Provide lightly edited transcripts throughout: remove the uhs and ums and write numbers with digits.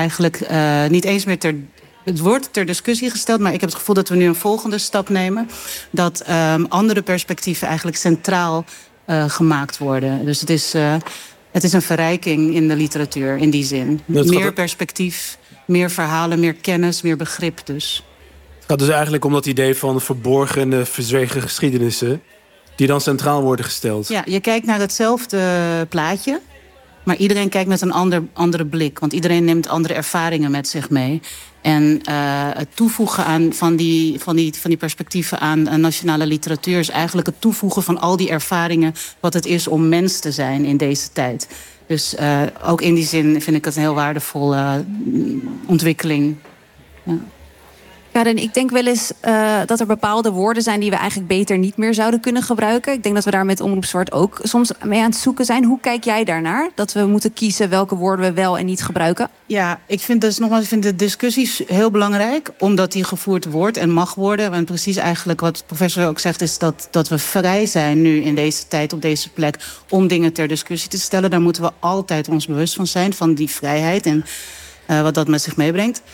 eigenlijk niet eens meer het wordt ter discussie gesteld, maar ik heb het gevoel dat we nu een volgende stap nemen. Dat andere perspectieven eigenlijk centraal gemaakt worden. Dus het is een verrijking in de literatuur in die zin. Meer perspectief, meer verhalen, meer kennis, meer begrip dus. Het gaat dus eigenlijk om dat idee van verborgen en verzwegen geschiedenissen die dan centraal worden gesteld. Ja, je kijkt naar hetzelfde plaatje, maar iedereen kijkt met een andere blik. Want iedereen neemt andere ervaringen met zich mee. En het toevoegen van die perspectieven aan nationale literatuur is eigenlijk het toevoegen van al die ervaringen wat het is om mens te zijn in deze tijd. Dus ook in die zin vind ik het een heel waardevolle ontwikkeling. Ja. Karin, ik denk wel eens dat er bepaalde woorden zijn die we eigenlijk beter niet meer zouden kunnen gebruiken. Ik denk dat we daar met Omroep Zwart ook soms mee aan het zoeken zijn. Hoe kijk jij daarnaar? Dat we moeten kiezen welke woorden we wel en niet gebruiken? Ja, ik vind de discussies heel belangrijk, omdat die gevoerd wordt en mag worden. En precies eigenlijk wat de professor ook zegt, is dat we vrij zijn nu in deze tijd op deze plek om dingen ter discussie te stellen. Daar moeten we altijd ons bewust van zijn, van die vrijheid en wat dat met zich meebrengt.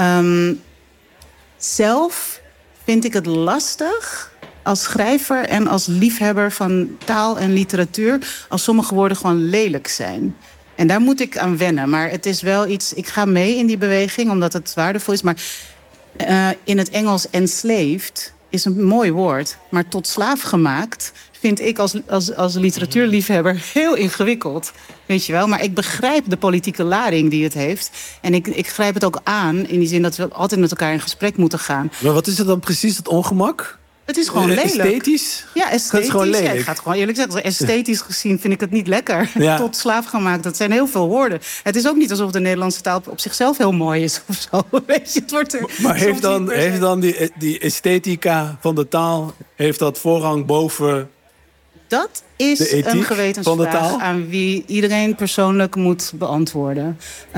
Zelf vind ik het lastig als schrijver en als liefhebber van taal en literatuur als sommige woorden gewoon lelijk zijn. En daar moet ik aan wennen. Maar het is wel iets, ik ga mee in die beweging omdat het waardevol is. Maar in het Engels enslaved is een mooi woord. Maar tot slaaf gemaakt vind ik als literatuurliefhebber heel ingewikkeld. Weet je wel? Maar ik begrijp de politieke lading die het heeft. En ik grijp het ook aan in die zin dat we altijd met elkaar in gesprek moeten gaan. Maar wat is het dan precies, het ongemak? Het is gewoon lelijk. Esthetisch? Ja, esthetisch. Het is gewoon lelijk. Ja, ik ga het gewoon eerlijk zeggen. Esthetisch gezien vind ik het niet lekker. Ja. Tot slaaf gemaakt, dat zijn heel veel woorden. Het is ook niet alsof de Nederlandse taal op zichzelf heel mooi is of zo. Weet je, het wordt er. Maar heeft dan die esthetica van de taal, heeft dat voorrang boven? Dat is de ethiek een gewetensvraag aan wie iedereen persoonlijk moet beantwoorden.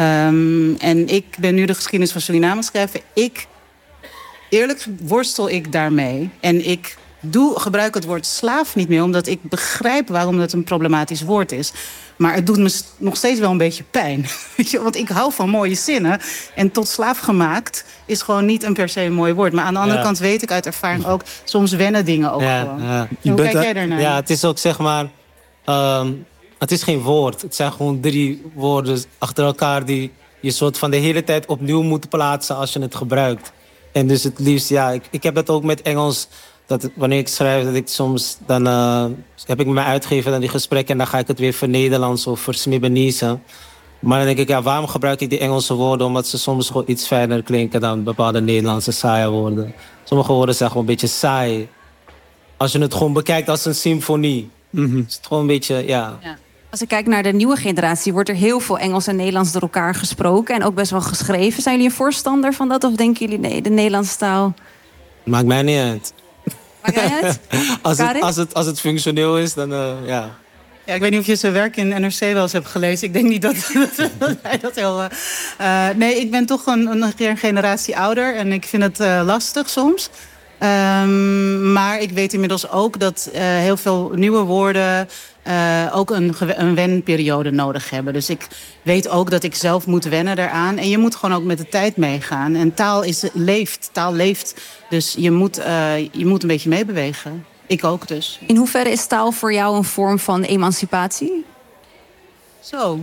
En ik ben nu de geschiedenis van Suriname schrijven. Eerlijk worstel ik daarmee. En ik gebruik het woord slaaf niet meer, omdat ik begrijp waarom dat een problematisch woord is. Maar het doet me nog steeds wel een beetje pijn. Weet je? Want ik hou van mooie zinnen. En tot slaaf gemaakt is gewoon niet per se een mooi woord. Maar aan de andere kant weet ik uit ervaring ook, soms wennen dingen ook gewoon. Ja. Hoe kijk jij daarnaar? Ja, het is ook zeg maar, het is geen woord. Het zijn gewoon 3 woorden achter elkaar die je soort van de hele tijd opnieuw moet plaatsen als je het gebruikt. En dus het liefst, ik heb dat ook met Engels. Dat wanneer ik schrijf, dat ik soms dan heb ik met mijn uitgever dan die gesprekken en dan ga ik het weer Nederlands of versmibbenisen. Maar dan denk ik, waarom gebruik ik die Engelse woorden? Omdat ze soms gewoon iets fijner klinken dan bepaalde Nederlandse saaie woorden. Sommige woorden zijn gewoon een beetje saai. Als je het gewoon bekijkt als een symfonie. Is het gewoon een beetje, ja. Als ik kijk naar de nieuwe generatie, wordt er heel veel Engels en Nederlands door elkaar gesproken en ook best wel geschreven. Zijn jullie een voorstander van dat of denken jullie nee, de Nederlandse taal? Maakt mij niet uit. Maakt jij het? als het functioneel is, dan ja. Ja, ik weet niet of je zijn werk in NRC wel eens hebt gelezen. Ik denk niet dat hij dat heel... nee, ik ben toch een generatie ouder en ik vind het lastig soms. Maar ik weet inmiddels ook dat heel veel nieuwe woorden ook een wenperiode nodig hebben. Dus ik weet ook dat ik zelf moet wennen daaraan. En je moet gewoon ook met de tijd meegaan. En taal leeft. Dus je moet een beetje meebewegen. Ik ook dus. In hoeverre is taal voor jou een vorm van emancipatie? Zo.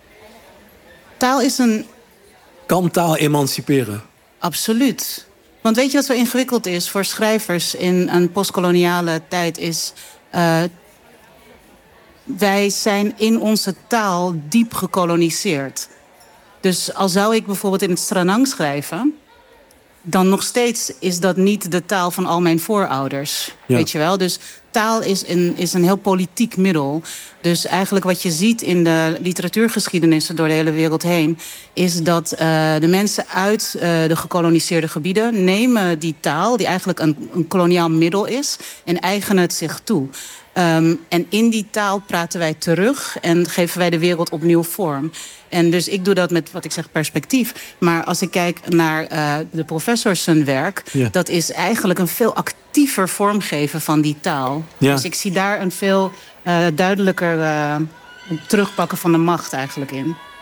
Taal is een... Kan taal emanciperen? Absoluut. Want weet je wat zo ingewikkeld is voor schrijvers in een postkoloniale tijd is... wij zijn in onze taal diep gekoloniseerd. Dus al zou ik bijvoorbeeld in het Stranang schrijven... dan nog steeds is dat niet de taal van al mijn voorouders. Ja. Weet je wel? Dus taal is een heel politiek middel. Dus eigenlijk wat je ziet in de literatuurgeschiedenissen door de hele wereld heen... is dat de mensen uit de gekoloniseerde gebieden nemen die taal... die eigenlijk een koloniaal middel is, en eigenen het zich toe. En in die taal praten wij terug en geven wij de wereld opnieuw vorm. En dus ik doe dat met, wat ik zeg, perspectief. Maar als ik kijk naar de professors zijn werk... Ja. Dat is eigenlijk een veel actiever vormgeven van die taal. Ja. Dus ik zie daar een veel duidelijker terugpakken van de macht eigenlijk in.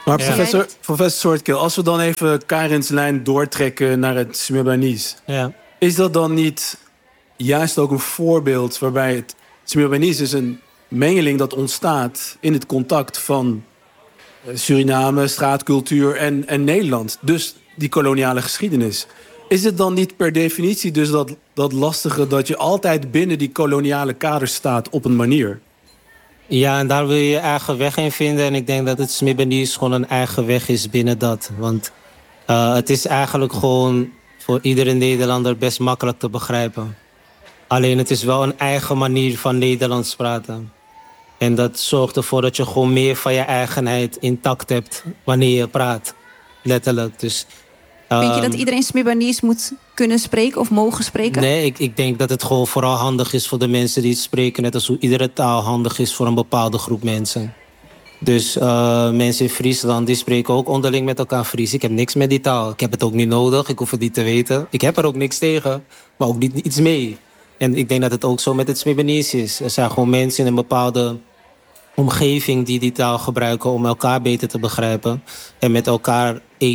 Maar Ja. professor Soortkill, als we dan even Karin's lijn doortrekken naar het Smirbanese. Ja. Is dat dan niet juist ook een voorbeeld waarbij het Smirbanese is een mengeling dat ontstaat in het contact van Suriname, straatcultuur en Nederland. Dus die koloniale geschiedenis. Is het dan niet per definitie dus dat lastige dat je altijd binnen die koloniale kaders staat op een manier? Ja, en daar wil je je eigen weg in vinden. En ik denk dat het Smirbanese gewoon een eigen weg is binnen dat. Want het is eigenlijk gewoon voor iedere Nederlander best makkelijk te begrijpen. Alleen het is wel een eigen manier van Nederlands praten. En dat zorgt ervoor dat je gewoon meer van je eigenheid intact hebt wanneer je praat. Letterlijk. Dus, Vind je dat iedereen Smirbanese moet kunnen spreken of mogen spreken? Nee, ik denk dat het gewoon vooral handig is voor de mensen die het spreken. Net als hoe iedere taal handig is voor een bepaalde groep mensen. Dus mensen in Friesland die spreken ook onderling met elkaar Fries. Ik heb niks met die taal. Ik heb het ook niet nodig. Ik hoef het niet te weten. Ik heb er ook niks tegen, maar ook niet iets mee. En ik denk dat het ook zo met het Smirbanese is. Er zijn gewoon mensen in een bepaalde omgeving die taal gebruiken om elkaar beter te begrijpen. En met elkaar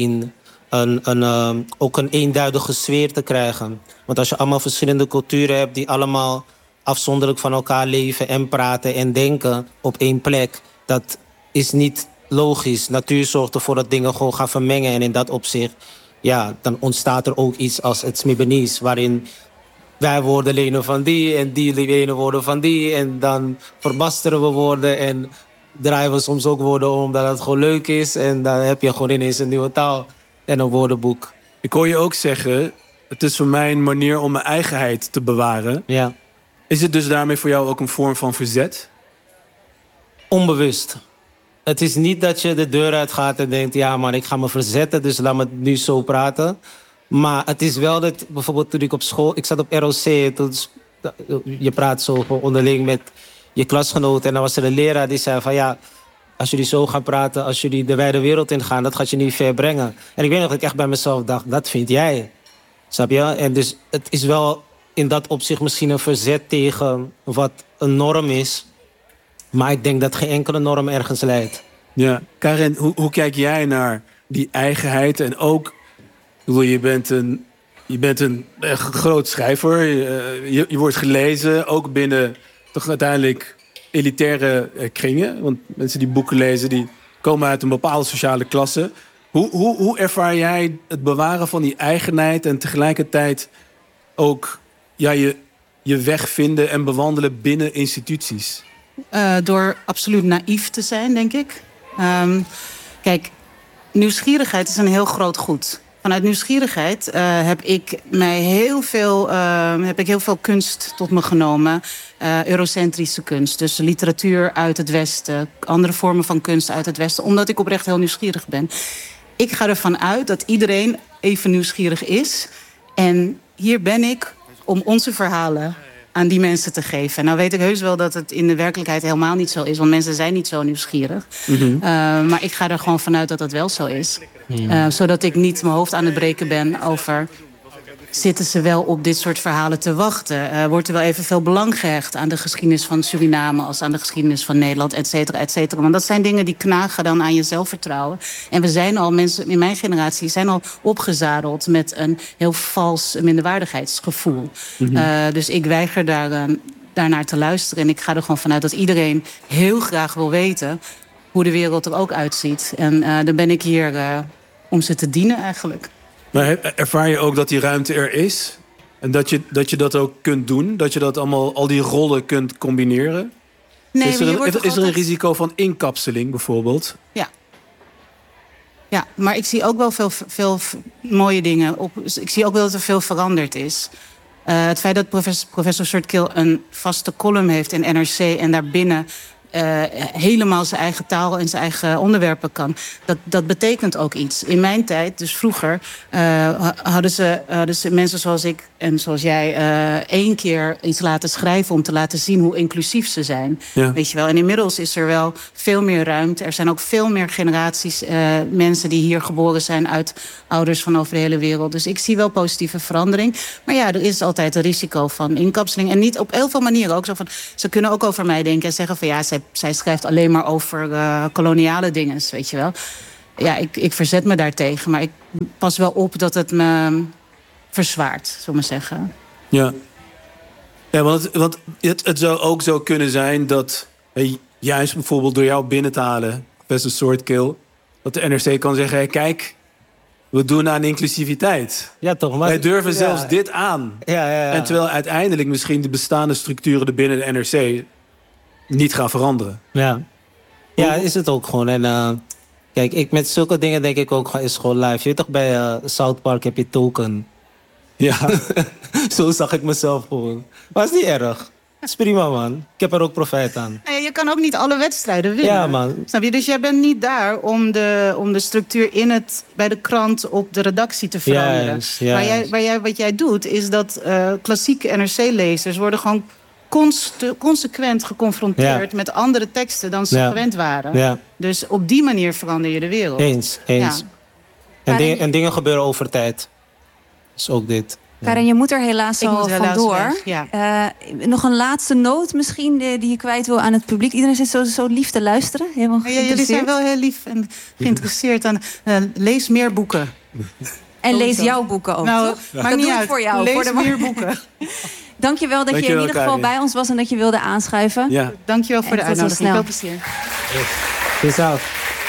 ook een eenduidige sfeer te krijgen. Want als je allemaal verschillende culturen hebt die allemaal afzonderlijk van elkaar leven en praten en denken op één plek, dat is niet logisch. Natuur zorgt ervoor dat dingen gewoon gaan vermengen. En in dat opzicht, ja, dan ontstaat er ook iets als het Smirbanese, waarin wij woorden lenen van die en die lenen woorden van die. En dan verbasteren we woorden en draaien we soms ook woorden om omdat het gewoon leuk is. En dan heb je gewoon ineens een nieuwe taal en een woordenboek. Ik hoor je ook zeggen, het is voor mij een manier om mijn eigenheid te bewaren. Ja. Is het dus daarmee voor jou ook een vorm van verzet? Onbewust. Het is niet dat je de deur uitgaat en denkt, ja man, ik ga me verzetten, dus laat me nu zo praten. Maar het is wel dat, bijvoorbeeld toen ik op school, ik zat op ROC, toen, je praat zo onderling met je klasgenoten. En dan was er een leraar die zei van ja, als jullie zo gaan praten, als jullie de wijde wereld ingaan, dat gaat je niet ver brengen. En ik weet nog dat ik echt bij mezelf dacht, dat vind jij. Snap je? En dus het is wel in dat opzicht misschien een verzet tegen wat een norm is. Maar ik denk dat geen enkele norm ergens leidt. Ja. Karin, hoe kijk jij naar die eigenheid? En ook, ik bedoel, je bent een groot schrijver. Je wordt gelezen, ook binnen toch uiteindelijk elitaire kringen. Want mensen die boeken lezen, die komen uit een bepaalde sociale klasse. Hoe ervaar jij het bewaren van die eigenheid en tegelijkertijd ook ja, je weg vinden en bewandelen binnen instituties? Door absoluut naïef te zijn, denk ik. Kijk, nieuwsgierigheid is een heel groot goed. Vanuit nieuwsgierigheid heb ik heel veel kunst tot me genomen. Eurocentrische kunst, dus literatuur uit het Westen. Andere vormen van kunst uit het Westen. Omdat ik oprecht heel nieuwsgierig ben. Ik ga ervan uit dat iedereen even nieuwsgierig is. En hier ben ik om onze verhalen aan die mensen te geven. Nou weet ik heus wel dat het in de werkelijkheid helemaal niet zo is. Want mensen zijn niet zo nieuwsgierig. Mm-hmm. Maar ik ga er gewoon vanuit dat dat wel zo is. Zodat ik niet mijn hoofd aan het breken ben over, zitten ze wel op dit soort verhalen te wachten? Wordt er wel evenveel belang gehecht aan de geschiedenis van Suriname als aan de geschiedenis van Nederland, et cetera, et cetera. Want dat zijn dingen die knagen dan aan je zelfvertrouwen. En we zijn al, mensen in mijn generatie zijn al opgezadeld met een heel vals minderwaardigheidsgevoel. Mm-hmm. Dus ik weiger daarnaar te luisteren. En ik ga er gewoon vanuit dat iedereen heel graag wil weten hoe de wereld er ook uitziet. En dan ben ik hier om ze te dienen eigenlijk. Maar ervaar je ook dat die ruimte er is? En dat je dat ook kunt doen? Dat je dat allemaal, al die rollen kunt combineren? Nee, is er een risico van inkapseling bijvoorbeeld? Ja. Ja, maar ik zie ook wel veel mooie dingen. Ik zie ook wel dat er veel veranderd is. Het feit dat professor Soortkill een vaste column heeft in NRC en daarbinnen helemaal zijn eigen taal en zijn eigen onderwerpen kan. Dat betekent ook iets. In mijn tijd, dus vroeger, hadden ze mensen zoals ik en zoals jij 1 keer iets laten schrijven om te laten zien hoe inclusief ze zijn. Ja. Weet je wel? En inmiddels is er wel veel meer ruimte. Er zijn ook veel meer generaties mensen die hier geboren zijn uit ouders van over de hele wereld. Dus ik zie wel positieve verandering. Maar ja, er is altijd een risico van inkapseling. En niet op heel veel manieren ook zo van. Ze kunnen ook over mij denken en zeggen van ja, zij schrijft alleen maar over koloniale dingen, weet je wel. ja, ik verzet me daartegen. Maar ik pas wel op dat het me verzwaart, zullen we maar zeggen. Ja, ja want het zou ook zo kunnen zijn dat... juist bijvoorbeeld door jou binnen te halen, best een soort kill... dat de NRC kan zeggen, hey, kijk, we doen aan inclusiviteit. Ja, toch? Maar, wij durven zelfs dit aan. Ja. En terwijl uiteindelijk misschien de bestaande structuren er binnen de NRC... niet gaan veranderen. Ja, is het ook gewoon. En kijk, met zulke dingen denk ik ook, is gewoon live. Je weet toch, bij South Park heb je Token. Ja. Zo zag ik mezelf gewoon. Maar het is niet erg. Het is prima, man. Ik heb er ook profijt aan. Nou ja, je kan ook niet alle wedstrijden winnen. Ja, man. Snap je? Dus jij bent niet daar om de structuur bij de krant op de redactie te veranderen. Juist. Wat jij doet, is dat klassieke NRC-lezers worden gewoon consequent geconfronteerd met andere teksten dan ze gewend waren. Ja. Dus op die manier verander je de wereld. Eens. Ja. En dingen gebeuren over tijd. Dus ook dit. Karen, je moet er helaas al vandoor. Weg, ja. Nog een laatste noot misschien die je kwijt wil aan het publiek. Iedereen zit zo lief te luisteren. Helemaal jullie zijn wel heel lief en geïnteresseerd aan... lees meer boeken. En lees jouw boeken ook, nou, toch? Maakt niet uit. Voor jou. Lees meer boeken. Dankjewel dat je in ieder geval bij ons was en dat je wilde aanschuiven. Ja. Dankjewel voor de uitnodiging. Veel plezier. Peace out.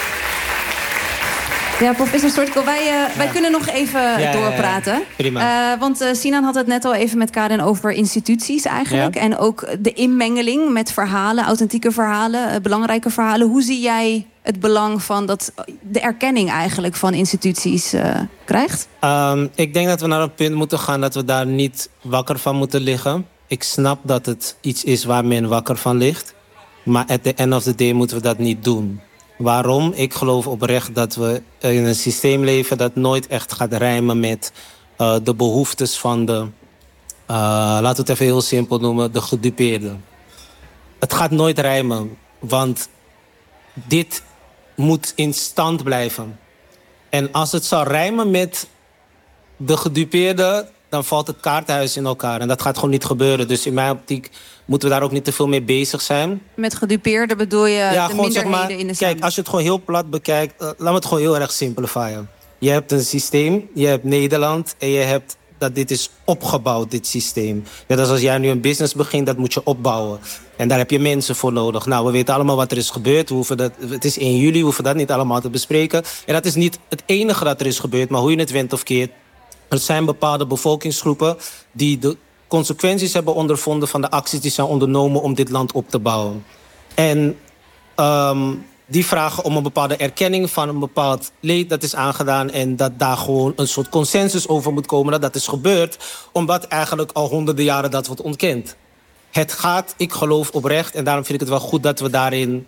Ja, professor Stortko, wij kunnen nog even doorpraten. Prima. Want Sinan had het net al even met Karen over instituties eigenlijk. Ja. En ook de inmengeling met verhalen, authentieke verhalen, belangrijke verhalen. Hoe zie jij het belang van de erkenning eigenlijk van instituties krijgt? Ik denk dat we naar een punt moeten gaan dat we daar niet wakker van moeten liggen. Ik snap dat het iets is waar men wakker van ligt. Maar at the end of the day moeten we dat niet doen. Waarom? Ik geloof oprecht dat we in een systeem leven dat nooit echt gaat rijmen met de behoeftes van de, laten we het even heel simpel noemen, de gedupeerden. Het gaat nooit rijmen, want dit moet in stand blijven. En als het zou rijmen met de gedupeerden, dan valt het kaartenhuis in elkaar. En dat gaat gewoon niet gebeuren. Dus in mijn optiek moeten we daar ook niet te veel mee bezig zijn. Met gedupeerden bedoel je de gewoon, minderheden in de kijk, als je het gewoon heel plat bekijkt, laten we het gewoon heel erg simplifieren. Je hebt een systeem, je hebt Nederland en je hebt dat dit is opgebouwd, dit systeem. Net als jij nu een business begint, dat moet je opbouwen. En daar heb je mensen voor nodig. Nou, we weten allemaal wat er is gebeurd. Het is 1 juli, we hoeven dat niet allemaal te bespreken. En dat is niet het enige dat er is gebeurd, maar hoe je het went of keert. Er zijn bepaalde bevolkingsgroepen die de consequenties hebben ondervonden van de acties die zijn ondernomen om dit land op te bouwen. En die vragen om een bepaalde erkenning van een bepaald leed dat is aangedaan en dat daar gewoon een soort consensus over moet komen dat is gebeurd, omdat eigenlijk al honderden jaren dat wordt ontkend. Het gaat, ik geloof oprecht, en daarom vind ik het wel goed dat we daarin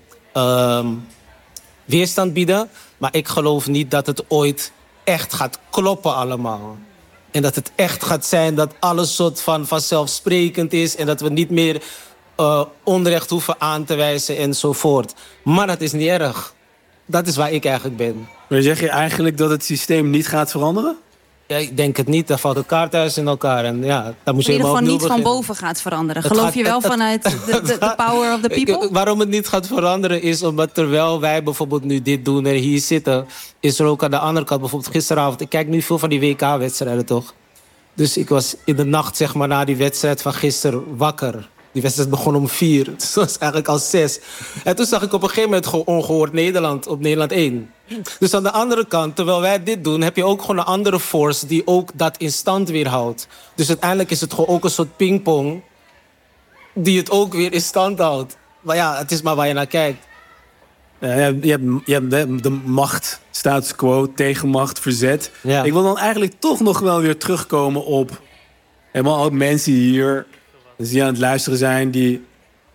weerstand bieden, maar ik geloof niet dat het ooit echt gaat kloppen allemaal. En dat het echt gaat zijn dat alles soort van vanzelfsprekend is en dat we niet meer onrecht hoeven aan te wijzen enzovoort. Maar dat is niet erg. Dat is waar ik eigenlijk ben. Maar zeg je eigenlijk dat het systeem niet gaat veranderen? Ja, ik denk het niet. Dan valt het kaarthuis in elkaar. En ja, dan moet je in ieder geval niet beginnen. van boven gaat veranderen. Geloof je wel vanuit de power of the people? Waarom het niet gaat veranderen is omdat terwijl wij bijvoorbeeld nu dit doen en hier zitten, is er ook aan de andere kant, bijvoorbeeld gisteravond, ik kijk nu veel van die WK-wedstrijden toch? Dus ik was in de nacht zeg maar na die wedstrijd van gisteren wakker. Die wedstrijd begon om 4. Dus dat was eigenlijk al 6. En toen zag ik op een gegeven moment gewoon ongehoord Nederland op Nederland 1. Dus aan de andere kant, terwijl wij dit doen, heb je ook gewoon een andere force die ook dat in stand weer houdt. Dus uiteindelijk is het gewoon ook een soort pingpong die het ook weer in stand houdt. Maar ja, het is maar waar je naar kijkt. Ja, je hebt de macht, status quo, tegenmacht, verzet. Ja. Ik wil dan eigenlijk toch nog wel weer terugkomen op helemaal ook mensen hier die aan het luisteren zijn, die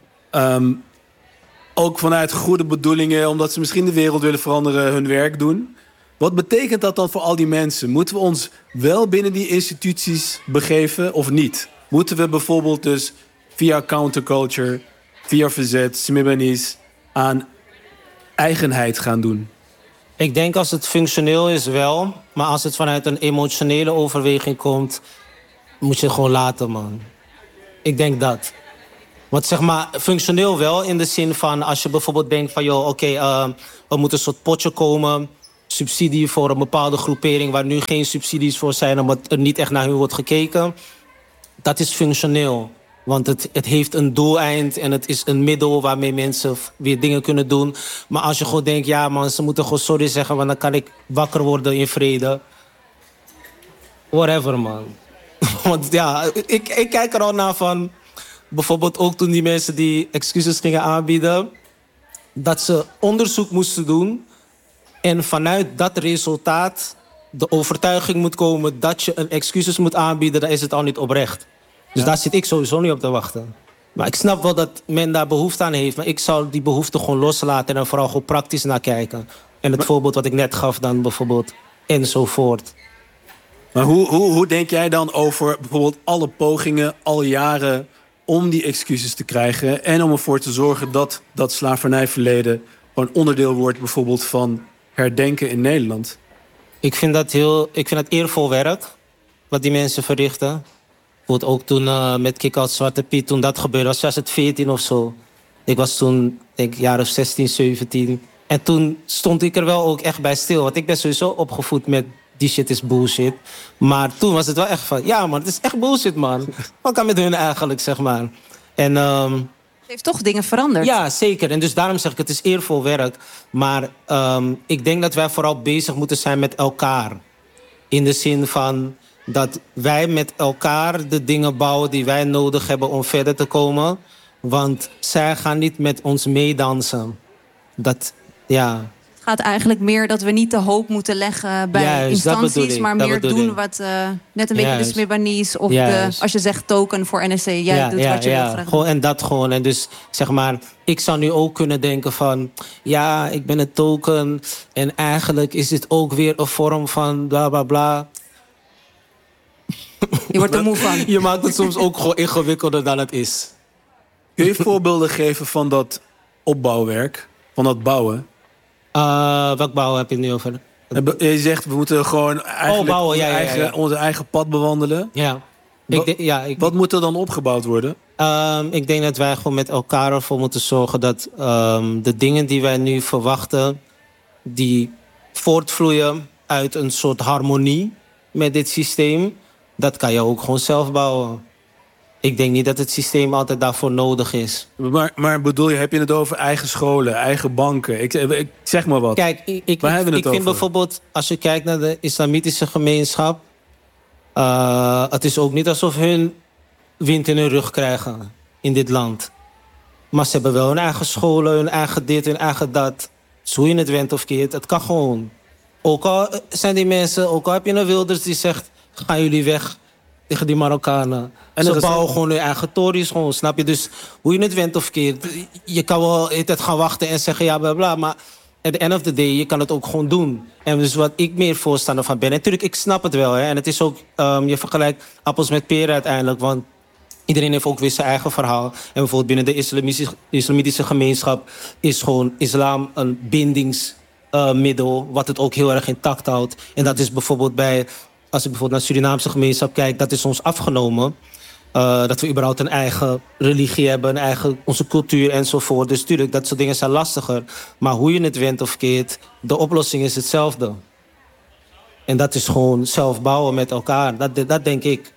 ook vanuit goede bedoelingen, omdat ze misschien de wereld willen veranderen, hun werk doen. Wat betekent dat dan voor al die mensen? Moeten we ons wel binnen die instituties begeven of niet? Moeten we bijvoorbeeld dus via counterculture, via verzet, Smibanis aan eigenheid gaan doen? Ik denk als het functioneel is wel, maar als het vanuit een emotionele overweging komt, moet je het gewoon laten, man. Ik denk dat. Want zeg maar, functioneel wel in de zin van als je bijvoorbeeld denkt van, joh, oké, er moet een soort potje komen subsidie voor een bepaalde groepering waar nu geen subsidies voor zijn omdat er niet echt naar hun wordt gekeken. Dat is functioneel. Want het heeft een doeleind en het is een middel waarmee mensen weer dingen kunnen doen. Maar als je gewoon denkt, ja man, ze moeten gewoon sorry zeggen, want dan kan ik wakker worden in vrede. Whatever man. Want ja, ik kijk er al naar van, bijvoorbeeld ook toen die mensen die excuses gingen aanbieden, dat ze onderzoek moesten doen en vanuit dat resultaat de overtuiging moet komen dat je een excuses moet aanbieden, dan is het al niet oprecht. Dus daar zit ik sowieso niet op te wachten. Maar ik snap wel dat men daar behoefte aan heeft. Maar ik zou die behoefte gewoon loslaten en er vooral gewoon praktisch naar kijken. En het voorbeeld wat ik net gaf dan bijvoorbeeld enzovoort. Maar hoe denk jij dan over bijvoorbeeld alle pogingen al jaren om die excuses te krijgen en om ervoor te zorgen dat dat slavernijverleden gewoon onderdeel wordt bijvoorbeeld van herdenken in Nederland? Ik vind dat eervol werk wat die mensen verrichten. Ook toen met Kick-Out Zwarte Piet, toen dat gebeurde, was 2014 of zo. Ik was toen, denk ik, jaar of 16, 17. En toen stond ik er wel ook echt bij stil. Want ik ben sowieso opgevoed met die shit is bullshit. Maar toen was het wel echt van, ja man, het is echt bullshit man. Wat kan met hun eigenlijk, zeg maar. En Het heeft toch dingen veranderd. ja, zeker. En dus daarom zeg ik, het is eervol werk. Maar ik denk dat wij vooral bezig moeten zijn met elkaar. In de zin van dat wij met elkaar de dingen bouwen die wij nodig hebben om verder te komen. Want zij gaan niet met ons meedansen. Dat, ja. Het gaat eigenlijk meer dat we niet de hoop moeten leggen bij Juist, dat bedoel instanties, ik, maar dat meer bedoel doen ik. wat net een beetje de Juist. Smibanese of de, Juist. als je zegt token voor NSC, jij doet wat je wil graag. Gewoon, en dat gewoon. En dus zeg maar, ik zou nu ook kunnen denken van, ja, ik ben een token en eigenlijk is dit ook weer een vorm van bla bla bla. Je wordt er moe van. Je maakt het soms ook gewoon ingewikkelder dan het is. Kun je voorbeelden geven van dat opbouwwerk, van dat bouwen? Welk bouwen heb je het nu over? Je zegt, we moeten gewoon eigenlijk bouwen, ja. onze eigen pad bewandelen. Ja. Wat moet er dan opgebouwd worden? Ik denk dat wij gewoon met elkaar ervoor moeten zorgen dat de dingen die wij nu verwachten, die voortvloeien uit een soort harmonie met dit systeem, dat kan je ook gewoon zelf bouwen. Ik denk niet dat het systeem altijd daarvoor nodig is. Maar bedoel je, heb je het over eigen scholen, eigen banken? Ik zeg maar wat. Kijk, ik vind bijvoorbeeld, als je kijkt naar de islamitische gemeenschap, het is ook niet alsof hun wind in hun rug krijgen in dit land. Maar ze hebben wel hun eigen scholen, hun eigen dit, hun eigen dat. Dus hoe je het went of keert, het kan gewoon. Ook al zijn die mensen, ook al heb je een Wilders die zegt, gaan jullie weg tegen die Marokkanen. En ze bouwen gewoon hun eigen tories, gewoon, snap je? Dus hoe je het went of keert, je kan wel het gaan wachten en zeggen ja, bla bla, maar at the end of the day, je kan het ook gewoon doen. En dus wat ik meer voorstander van ben, natuurlijk, ik snap het wel, hè, en het is ook, je vergelijkt appels met peren uiteindelijk, want iedereen heeft ook weer zijn eigen verhaal. En bijvoorbeeld binnen de islamitische gemeenschap is gewoon islam een bindingsmiddel, wat het ook heel erg intact houdt. En dat is bijvoorbeeld als ik bijvoorbeeld naar de Surinaamse gemeenschap kijk, dat is ons afgenomen. Dat we überhaupt een eigen religie hebben, onze cultuur enzovoort. Dus tuurlijk, dat soort dingen zijn lastiger. Maar hoe je het went of keert, de oplossing is hetzelfde. En dat is gewoon zelf bouwen met elkaar. Dat denk ik.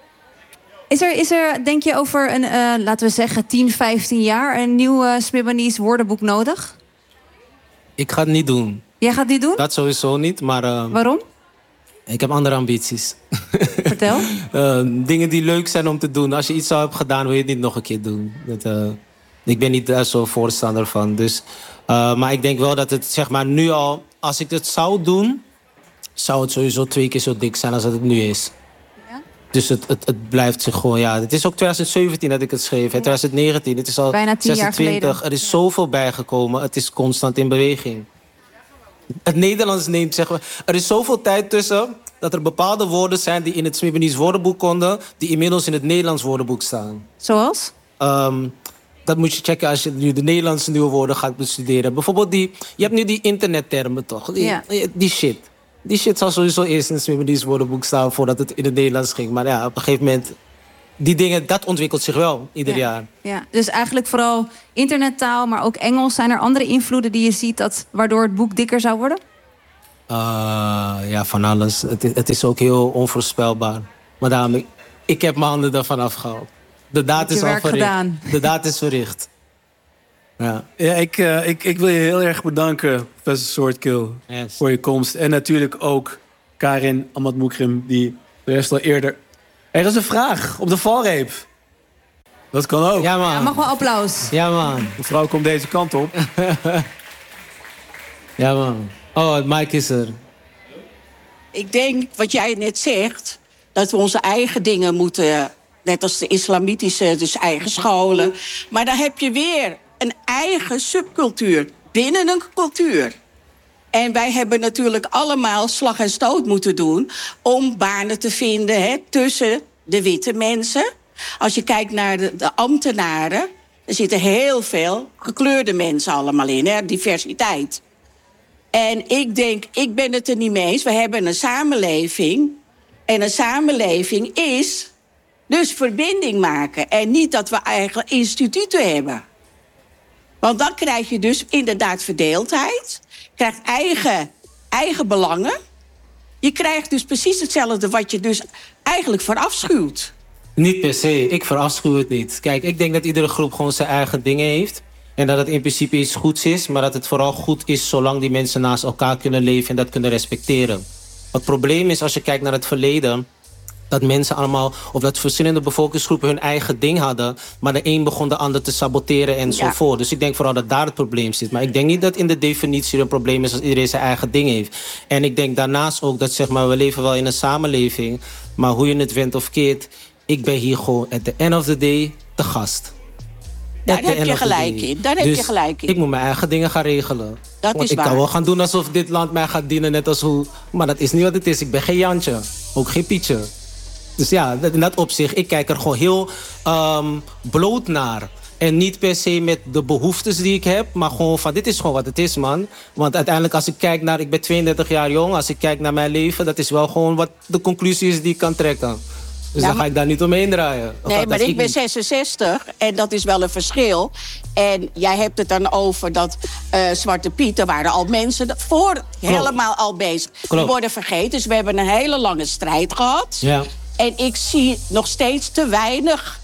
Is er, denk je, over een, laten we zeggen, 10, 15 jaar een nieuw Smibanese woordenboek nodig? Ik ga het niet doen. Jij gaat die doen? Dat sowieso niet, maar Waarom? ik heb andere ambities. Vertel. Dingen die leuk zijn om te doen. Als je iets al hebt gedaan, wil je het niet nog een keer doen. Ik ben niet daar zo voorstander van. Dus, maar ik denk wel dat het, zeg maar, nu al, als ik het zou doen, zou het sowieso 2 keer zo dik zijn als dat het nu is. Ja? Dus het blijft zich gewoon, ja. Het is ook 2017 dat ik het schreef, 2019. Het is al bijna 10 jaar 26. geleden. Er is zoveel bijgekomen. Het is constant in beweging. Het Nederlands neemt, zeg maar, er is zoveel tijd tussen dat er bepaalde woorden zijn die in het Smibanese woordenboek konden, die inmiddels in het Nederlands woordenboek staan. Zoals? Dat moet je checken als je nu de Nederlandse nieuwe woorden gaat bestuderen. Bijvoorbeeld je hebt nu die internettermen toch? Die shit. Die shit zal sowieso eerst in het Smibanese woordenboek staan voordat het in het Nederlands ging. Maar ja, op een gegeven moment, die dingen, dat ontwikkelt zich wel ieder jaar. Ja, dus eigenlijk vooral internettaal, maar ook Engels. Zijn er andere invloeden die je ziet waardoor het boek dikker zou worden? Ja, van alles. Het is ook heel onvoorspelbaar. Maar daarom, ik heb mijn handen ervan afgehaald. De daad is al werk verricht. gedaan. De daad is verricht. Ja. Ja, ik wil je heel erg bedanken, professor Soortkill, Yes. voor je komst. En natuurlijk ook Karin Ahmad-Moukrim, die de rest al eerder... Er is een vraag op de valreep. Dat kan ook. Ja, man. Ja, mag wel applaus. Ja, man. Mevrouw komt deze kant op. Ja, man. Oh, het mic is er. Ik denk, wat jij net zegt, dat we onze eigen dingen moeten... net als de islamitische, dus eigen scholen. Maar dan heb je weer een eigen subcultuur binnen een cultuur. En wij hebben natuurlijk allemaal slag en stoot moeten doen... om banen te vinden tussen de witte mensen. Als je kijkt naar de ambtenaren... er zitten heel veel gekleurde mensen allemaal in, diversiteit. En ik denk, ik ben het er niet mee eens. We hebben een samenleving. En een samenleving is dus verbinding maken. En niet dat we eigen instituten hebben. Want dan krijg je dus inderdaad verdeeldheid. Je krijgt eigen belangen. Je krijgt dus precies hetzelfde wat je dus eigenlijk verafschuwt. Niet per se. Ik verafschuw het niet. Kijk, ik denk dat iedere groep gewoon zijn eigen dingen heeft. En dat het in principe iets goeds is. Maar dat het vooral goed is zolang die mensen naast elkaar kunnen leven en dat kunnen respecteren. Het probleem is als je kijkt naar het verleden... dat mensen allemaal, of dat verschillende bevolkingsgroepen hun eigen ding hadden... maar de een begon de ander te saboteren enzovoort. Dus ik denk vooral dat daar het probleem zit. Maar ik denk niet dat in de definitie een probleem is als iedereen zijn eigen ding heeft. En ik denk daarnaast ook dat, zeg maar, we leven wel in een samenleving... maar hoe je het went of keert, ik ben hier gewoon at the end of the day te gast. Daar heb je gelijk in. Daar heb je gelijk in. Ik moet mijn eigen dingen gaan regelen. Dat Want is ik waar. kan wel gaan doen alsof dit land mij gaat dienen, net als hoe... Maar dat is niet wat het is. Ik ben geen Jantje. Ook geen Pietje. Dus ja, in dat opzicht, ik kijk er gewoon heel bloot naar. En niet per se met de behoeftes die ik heb, maar gewoon van, dit is gewoon wat het is, man. Want uiteindelijk als ik kijk naar, ik ben 32 jaar jong, als ik kijk naar mijn leven, dat is wel gewoon wat de conclusie is die ik kan trekken. Dus Ja, dan ga ik daar niet omheen draaien. Of Nee, dat maar is ik ben niet. 66 en dat is wel een verschil. En jij hebt het dan over dat Zwarte Piet... er waren al mensen voor helemaal al bezig. Die Klopt. worden vergeten, dus we hebben een hele lange strijd gehad. Ja. En ik zie nog steeds te weinig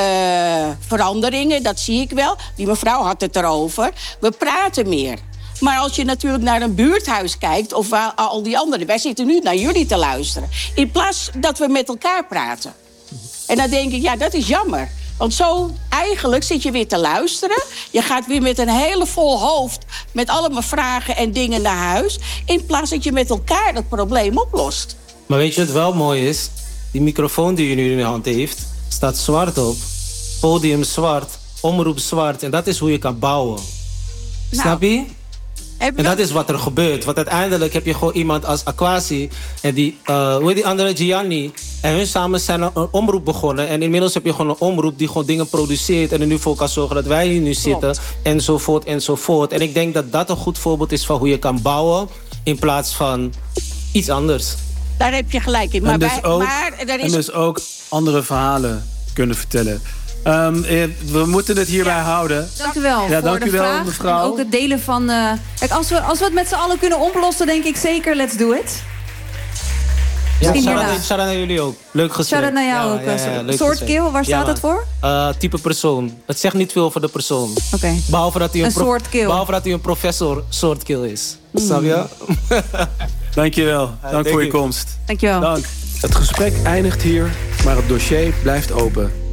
veranderingen, dat zie ik wel. Die mevrouw had het erover. We praten meer. Maar als je natuurlijk naar een buurthuis kijkt... of waar al die anderen... wij zitten nu naar jullie te luisteren. In plaats dat we met elkaar praten. En dan denk ik, ja, dat is jammer. Want zo eigenlijk zit je weer te luisteren. Je gaat weer met een hele vol hoofd... met allemaal vragen en dingen naar huis... in plaats dat je met elkaar dat probleem oplost. Maar weet je wat wel mooi is? Die microfoon die je nu in je hand heeft, staat zwart op. Podium zwart, omroep zwart. En dat is hoe je kan bouwen. Snap je? En dat is wat er gebeurt. Want uiteindelijk heb je gewoon iemand als Aquasi... en die, hoe heet die andere, Gianni... en hun samen zijn een omroep begonnen. En inmiddels heb je gewoon een omroep die gewoon dingen produceert... en er nu voor kan zorgen dat wij hier nu zitten. Enzovoort, enzovoort. En ik denk dat dat een goed voorbeeld is van hoe je kan bouwen... in plaats van iets anders. Daar heb je gelijk in. Maar, En dus, ook, er is... en dus ook andere verhalen kunnen vertellen. We moeten het hierbij houden. Dank u wel Ja, voor dank de u wel, vraag. mevrouw. En ook het delen van... Kijk, als we het met z'n allen kunnen oplossen, denk ik zeker, let's do it. Ja, Misschien hierna. shout-out naar jullie ook. Leuk gesprek. Shout-out naar jou ook. leuk Soortkill, gesprek. waar staat man. het voor? Type persoon. Het zegt niet veel voor de persoon. Oké. Behalve dat hij Een soortkill. Behalve dat hij een professor soortkill is. Snap je? Dankjewel. Dank thank voor je you. komst. Dankjewel. Dank. Het gesprek eindigt hier, maar het dossier blijft open.